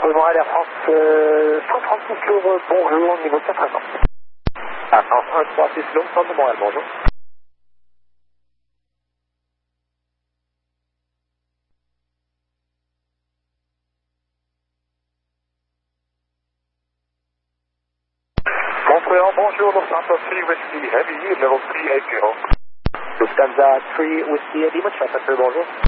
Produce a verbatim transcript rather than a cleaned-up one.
Montréal Air France, euh, cent trente-six Louvre, bonjour, niveau quatre à cent. Air France un trois six Louvre, centre de Montréal, bonjour. Montreal, bonjour, Lufthansa three Whiskey Heavy, level three eight zero. Lufthansa three Whiskey Heavy, Montreal, bonjour.